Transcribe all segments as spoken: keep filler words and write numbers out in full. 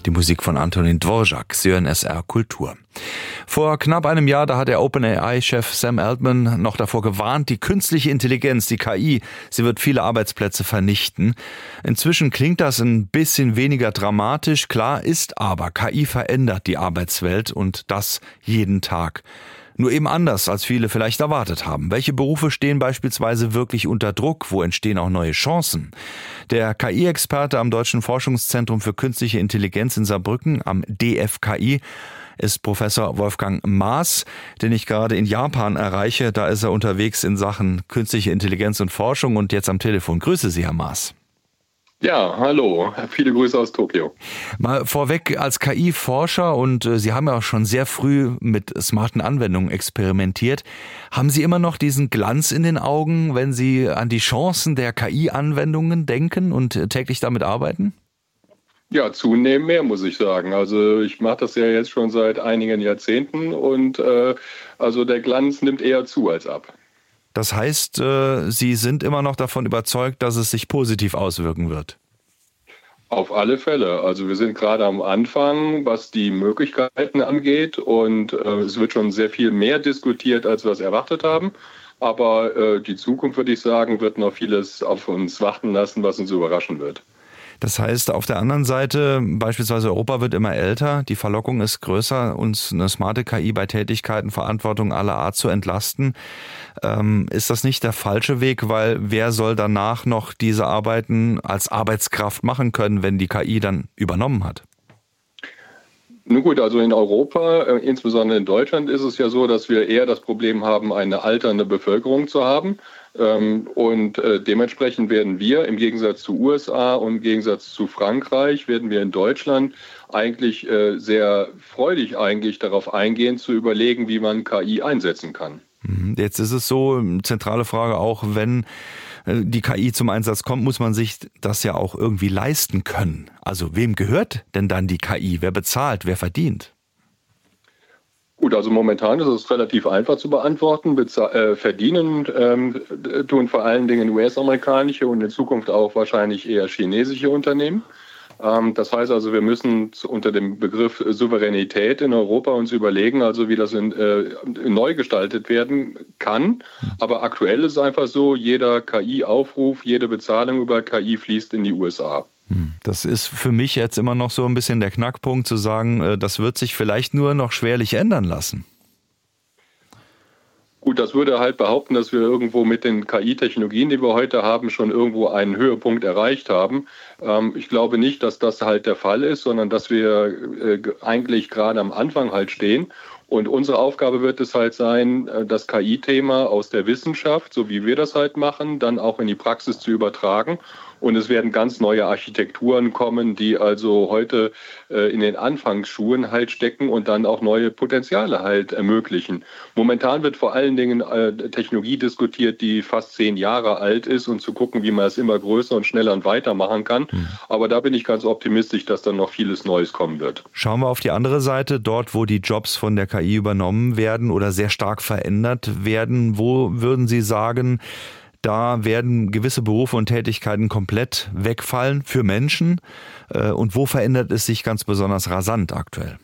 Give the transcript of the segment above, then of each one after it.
Die Musik von Antonin Dvorak, Sie hören S R Kultur. Vor knapp einem Jahr, da hat der OpenAI-Chef Sam Altman noch davor gewarnt, die künstliche Intelligenz, die K I, sie wird viele Arbeitsplätze vernichten. Inzwischen klingt das ein bisschen weniger dramatisch. Klar ist aber, K I verändert die Arbeitswelt und das jeden Tag. Nur eben anders, als viele vielleicht erwartet haben. Welche Berufe stehen beispielsweise wirklich unter Druck? Wo entstehen auch neue Chancen? Der K I-Experte am Deutschen Forschungszentrum für Künstliche Intelligenz in Saarbrücken, am D F K I, ist Professor Wolfgang Maaß, den ich gerade in Japan erreiche. Da ist er unterwegs in Sachen künstliche Intelligenz und Forschung und jetzt am Telefon. Grüße Sie, Herr Maaß. Ja, hallo. Viele Grüße aus Tokio. Mal vorweg, als K I-Forscher, und äh, Sie haben ja auch schon sehr früh mit smarten Anwendungen experimentiert, haben Sie immer noch diesen Glanz in den Augen, wenn Sie an die Chancen der K I-Anwendungen denken und äh, täglich damit arbeiten? Ja, zunehmend mehr, muss ich sagen. Also ich mache das ja jetzt schon seit einigen Jahrzehnten und äh, also der Glanz nimmt eher zu als ab. Das heißt, Sie sind immer noch davon überzeugt, dass es sich positiv auswirken wird? Auf alle Fälle. Also wir sind gerade am Anfang, was die Möglichkeiten angeht. Und äh, es wird schon sehr viel mehr diskutiert, als wir es erwartet haben. Aber äh, die Zukunft, würde ich sagen, wird noch vieles auf uns warten lassen, was uns überraschen wird. Das heißt, auf der anderen Seite, beispielsweise Europa wird immer älter, die Verlockung ist größer, uns eine smarte K I bei Tätigkeiten, Verantwortung aller Art zu entlasten. Ähm, ist das nicht der falsche Weg, weil wer soll danach noch diese Arbeiten als Arbeitskraft machen können, wenn die K I dann übernommen hat? Nun gut, also in Europa, äh, insbesondere in Deutschland, ist es ja so, dass wir eher das Problem haben, eine alternde Bevölkerung zu haben. Ähm, und äh, dementsprechend werden wir im Gegensatz zu U S A und im Gegensatz zu Frankreich, werden wir in Deutschland eigentlich äh, sehr freudig eigentlich darauf eingehen, zu überlegen, wie man K I einsetzen kann. Jetzt ist es so, zentrale Frage auch, wenn die K I zum Einsatz kommt, muss man sich das ja auch irgendwie leisten können. Also wem gehört denn dann die K I? Wer bezahlt? Wer verdient? Gut, also momentan ist es relativ einfach zu beantworten. Beza- äh, verdienen ähm, tun vor allen Dingen U S-amerikanische und in Zukunft auch wahrscheinlich eher chinesische Unternehmen. Ähm, das heißt also, wir müssen unter dem Begriff Souveränität in Europa uns überlegen, also wie das in, äh, neu gestaltet werden kann. Aber aktuell ist es einfach so, jeder K I-Aufruf, jede Bezahlung über K I fließt in die U S A. Das ist für mich jetzt immer noch so ein bisschen der Knackpunkt, zu sagen, das wird sich vielleicht nur noch schwerlich ändern lassen. Gut, das würde halt behaupten, dass wir irgendwo mit den K I-Technologien, die wir heute haben, schon irgendwo einen Höhepunkt erreicht haben. Ähm, ich glaube nicht, dass das halt der Fall ist, sondern dass wir äh, eigentlich gerade am Anfang halt stehen. Und unsere Aufgabe wird es halt sein, das K I-Thema aus der Wissenschaft, so wie wir das halt machen, dann auch in die Praxis zu übertragen. Und es werden ganz neue Architekturen kommen, die also heute äh, in den Anfangsschuhen halt stecken und dann auch neue Potenziale halt ermöglichen. Momentan wird vor allen Dingen äh, Technologie diskutiert, die fast zehn Jahre alt ist und zu gucken, wie man es immer größer und schneller und weiter machen kann. Mhm. Aber da bin ich ganz optimistisch, dass dann noch vieles Neues kommen wird. Schauen wir auf die andere Seite, dort wo die Jobs von der K I übernommen werden oder sehr stark verändert werden. Wo würden Sie sagen, da werden gewisse Berufe und Tätigkeiten komplett wegfallen für Menschen? Und wo verändert es sich ganz besonders rasant aktuell?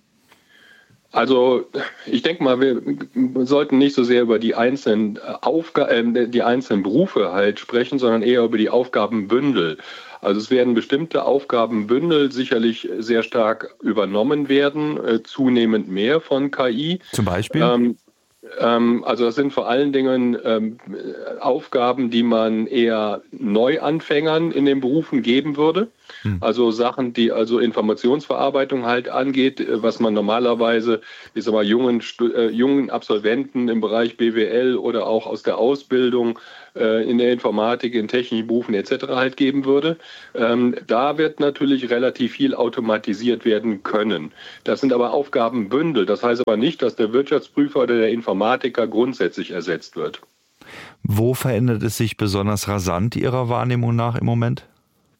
Also ich denke mal, wir sollten nicht so sehr über die einzelnen Aufga- äh, die einzelnen Berufe halt sprechen, sondern eher über die Aufgabenbündel. Also es werden bestimmte Aufgabenbündel sicherlich sehr stark übernommen werden, äh, zunehmend mehr von K I. Zum Beispiel? Ähm, ähm, also das sind vor allen Dingen ähm, Aufgaben, die man eher Neuanfängern in den Berufen geben würde. Hm. Also Sachen, die also Informationsverarbeitung halt angeht, was man normalerweise, ich sag mal, jungen, äh, jungen Absolventen im Bereich B W L oder auch aus der Ausbildung äh, in der Informatik, in technischen Berufen et cetera halt geben würde. Ähm, da wird natürlich relativ viel automatisiert werden können. Das sind aber Aufgabenbündel. Das heißt aber nicht, dass der Wirtschaftsprüfer oder der Informatiker grundsätzlich ersetzt wird. Wo verändert es sich besonders rasant Ihrer Wahrnehmung nach im Moment?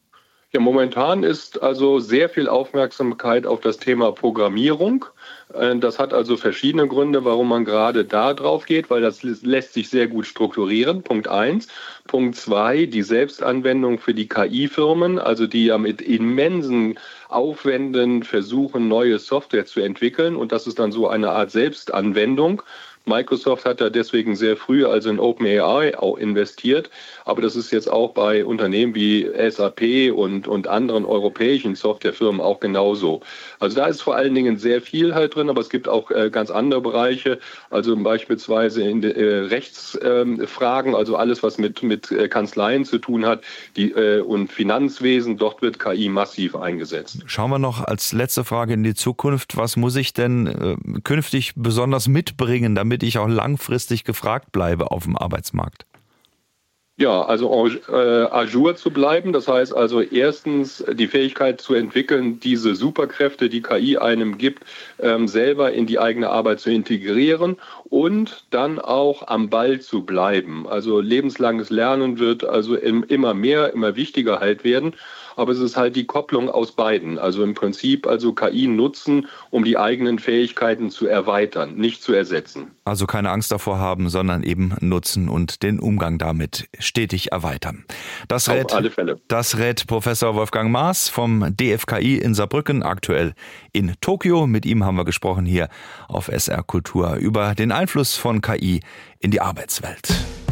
Ja, momentan ist also sehr viel Aufmerksamkeit auf das Thema Programmierung. Das hat also verschiedene Gründe, warum man gerade da drauf geht, weil das lässt sich sehr gut strukturieren. Punkt eins. Punkt zwei, die Selbstanwendung für die K I-Firmen, also die ja mit immensen Aufwänden versuchen, neue Software zu entwickeln. Und das ist dann so eine Art Selbstanwendung. Microsoft hat da deswegen sehr früh also in OpenAI auch investiert, aber das ist jetzt auch bei Unternehmen wie S A P und, und anderen europäischen Softwarefirmen auch genauso. Also da ist vor allen Dingen sehr viel halt drin, aber es gibt auch äh, ganz andere Bereiche, also beispielsweise in de, äh, Rechtsfragen, äh, also alles, was mit, mit äh, Kanzleien zu tun hat die, äh, und Finanzwesen, dort wird K I massiv eingesetzt. Schauen wir noch als letzte Frage in die Zukunft. Was muss ich denn äh, künftig besonders mitbringen, damit ich auch langfristig gefragt bleibe auf dem Arbeitsmarkt? Ja, also äh, Azure zu bleiben, das heißt also erstens die Fähigkeit zu entwickeln, diese Superkräfte, die K I einem gibt, ähm, selber in die eigene Arbeit zu integrieren und dann auch am Ball zu bleiben. Also lebenslanges Lernen wird also im, immer mehr, immer wichtiger halt werden. Aber es ist halt die Kopplung aus beiden. Also im Prinzip also K I nutzen, um die eigenen Fähigkeiten zu erweitern, nicht zu ersetzen. Also keine Angst davor haben, sondern eben nutzen und den Umgang damit stetig erweitern. Das rät, auf alle Fälle. Das rät Professor Wolfgang Maaß vom D F K I in Saarbrücken, aktuell in Tokio. Mit ihm haben wir gesprochen hier auf S R Kultur über den Einfluss von K I in die Arbeitswelt.